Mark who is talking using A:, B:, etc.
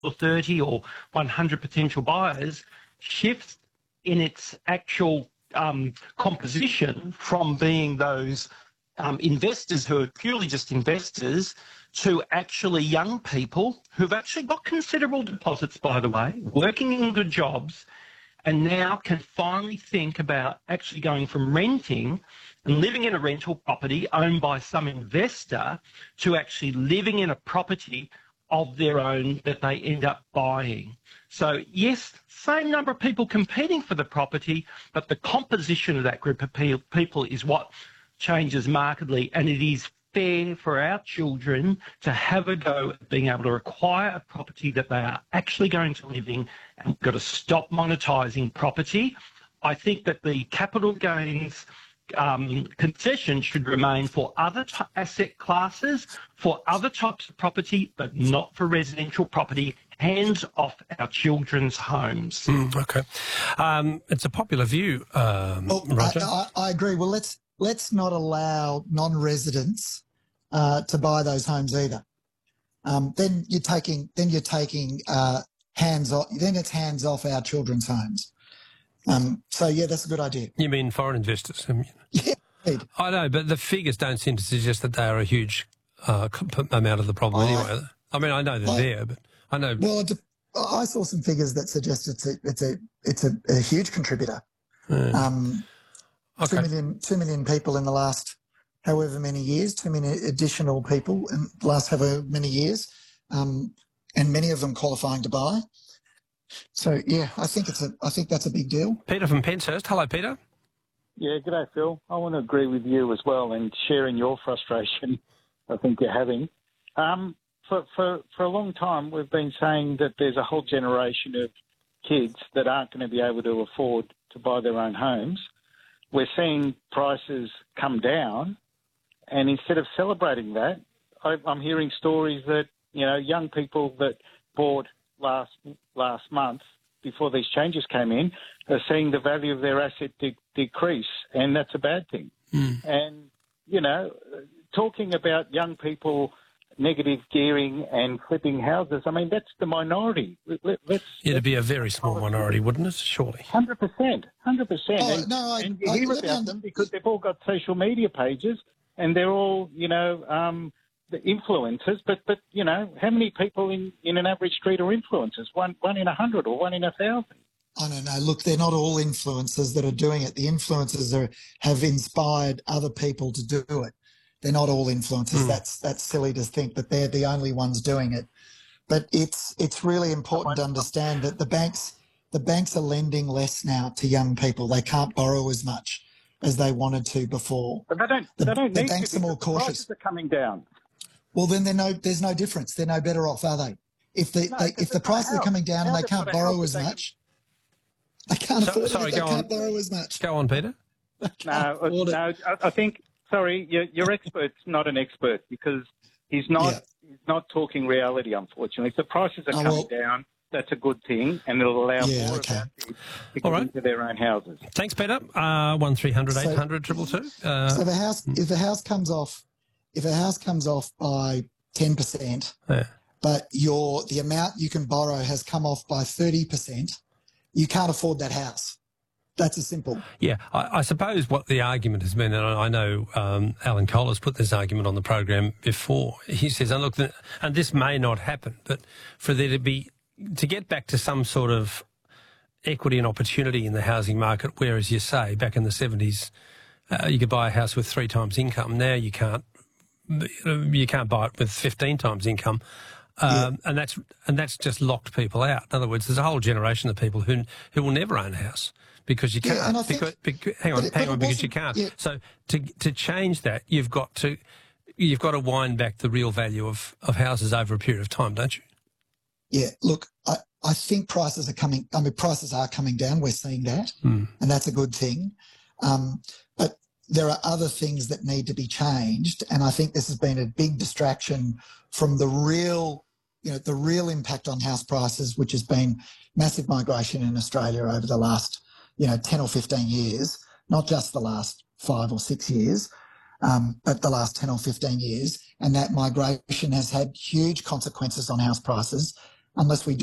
A: or 30 or 100 potential buyers shifts in its actual composition from being those investors who are purely just investors to actually young people who've actually got considerable deposits, by the way, working in good jobs, and now can finally think about actually going from renting and living in a rental property owned by some investor to actually living in a property of their own that they end up buying. So yes, same number of people competing for the property, but the composition of that group of people is what changes markedly, and it is fair for our children to have a go at being able to acquire a property that they are actually going to live in, and we've got to stop monetising property. I think that the capital gains concession should remain for other asset classes, for other types of property, but not for residential property. Hands off our children's homes.
B: Okay. It's a popular view, Roger.
C: I agree. Well, let's not allow non-residents to buy those homes either. Then you're taking hands off. Then it's hands off our children's homes. So yeah, that's a good idea.
B: You mean foreign investors?
C: Yeah. Indeed.
B: I know, but the figures don't seem to suggest that they are a huge amount of the problem anyway. I mean, I know they're there, but I know.
C: Well, I saw some figures that suggest it's a huge contributor.
B: Okay.
C: 2 million people in the last however many years, 2 million additional people in the last however many years, and many of them qualifying to buy. So yeah, I think that's a big deal.
B: Peter from Penshurst. Hello, Peter.
D: Yeah, g'day, Phil. I want to agree with you as well and sharing your frustration I think you're having. For a long time, we've been saying that there's a whole generation of kids that aren't going to be able to afford to buy their own homes. We're seeing prices come down, and instead of celebrating that, I'm hearing stories that, you know, young people that bought last month before these changes came in are seeing the value of their asset decrease, and that's a bad thing. And, you know, talking about young people negative gearing and flipping houses, I mean, that's the minority.
B: It'd be a very small minority, wouldn't it, surely?
D: 100%.
C: Oh,
D: and you hear about them because they've all got social media pages and they're all, you know, the influencers, but you know, how many people in an average street are influencers? One in 100 or 1 in 1,000?
C: I don't know. Look, they're not all influencers that are doing it. The influencers have inspired other people to do it. They're not all influencers. That's silly to think that they're the only ones doing it. But it's really important to understand that the banks are lending less now to young people. They can't borrow as much as they wanted to before.
D: But they don't need
C: the banks
D: to,
C: are more cautious.
D: Prices are coming down.
C: Well, then there's no difference. They're no better off, are they? If the prices are coming down and they can't borrow as much, they can't afford it. They can't borrow as much.
B: Go on, Peter.
D: No. I think. Sorry, your expert's not an expert because he's not talking reality. Unfortunately, if the prices are coming down, that's a good thing, and it'll allow more of us to get into their own houses.
B: Thanks, Peter. 1300 800 222.
C: So if the house comes off. If a house comes off by 10%, but the amount you can borrow has come off by 30%, you can't afford that house. That's as simple.
B: Yeah, I suppose what the argument has been, and I know Alan Cole has put this argument on the program before. He says, and look, and this may not happen, but for there to get back to some sort of equity and opportunity in the housing market, where, as you say, back in the 70s, you could buy a house with 3 times income. Now you can't. You can't buy it with 15 times income, and that's just locked people out. In other words, there's a whole generation of people who will never own a house because you can't. Because you can't. Yeah. So to change that, you've got to wind back the real value of houses over a period of time, don't you?
C: Yeah. Look, I think prices are coming. I mean, prices are coming down. We're seeing that, and that's a good thing. But there are other things that need to be changed, and I think this has been a big distraction from the real impact on house prices, which has been massive migration in Australia over the last 10 or 15 years, not just the last 5 or 6 years, but the last 10 or 15 years, and that migration has had huge consequences on house prices, unless we